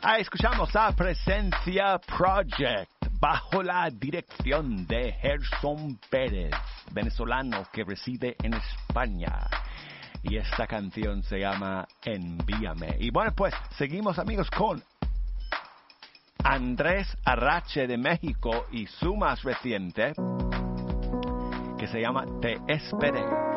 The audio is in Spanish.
Escuchamos a Presencia Project bajo la dirección de Gerson Pérez, venezolano que reside en España. Y esta canción se llama Envíame. Y bueno, pues seguimos, amigos, con Andrés Arrache de México y su más reciente, que se llama Te Esperé.